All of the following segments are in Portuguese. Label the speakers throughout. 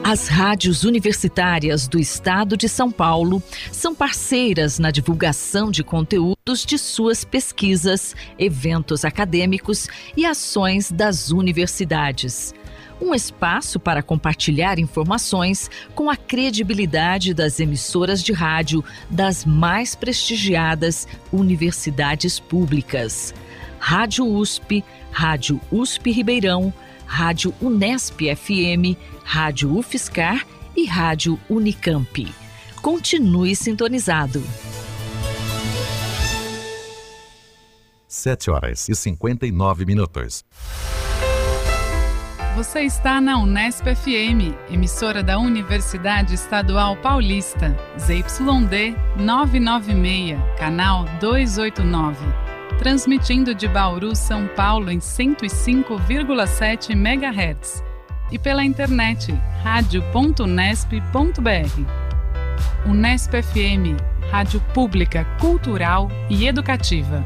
Speaker 1: As rádios universitárias do Estado de São Paulo são parceiras na divulgação de conteúdos de suas pesquisas, eventos acadêmicos e ações das universidades. Um espaço para compartilhar informações com a credibilidade das emissoras de rádio das mais prestigiadas universidades públicas. Rádio USP, Rádio USP Ribeirão, Rádio Unesp FM, Rádio UFSCar e Rádio Unicamp. Continue sintonizado.
Speaker 2: 7h59.
Speaker 3: Você está na Unesp FM, emissora da Universidade Estadual Paulista, ZYD 996, canal 289. Transmitindo de Bauru, São Paulo em 105,7 MHz. E pela internet, radio.unesp.br. Unesp FM, rádio pública, cultural e educativa.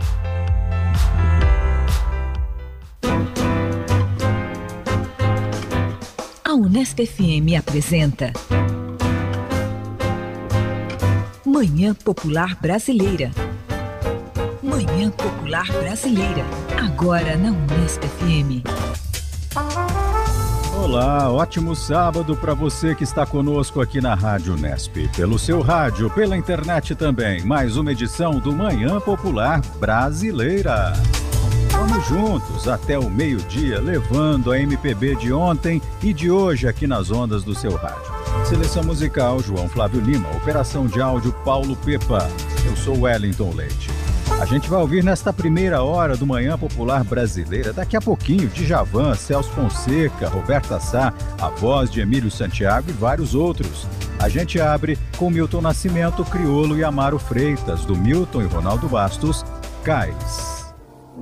Speaker 1: A Unesp FM apresenta Manhã Popular Brasileira. Manhã Popular Brasileira, agora na Unesp FM.
Speaker 4: Olá, ótimo sábado para você que está conosco aqui na Rádio Unesp. Pelo seu rádio, pela internet também. Mais uma edição do Manhã Popular Brasileira. Vamos juntos até o meio-dia, levando a MPB de ontem e de hoje aqui nas ondas do seu rádio. Seleção musical, João Flávio Lima. Operação de áudio, Paulo Pepa. Eu sou Wellington Leite. A gente vai ouvir nesta primeira hora do Manhã Popular Brasileira, daqui a pouquinho, Djavan, Celso Fonseca, Roberta Sá, a voz de Emílio Santiago e vários outros. A gente abre com Milton Nascimento, Criolo e Amaro Freitas, do Milton e Ronaldo Bastos, Cais.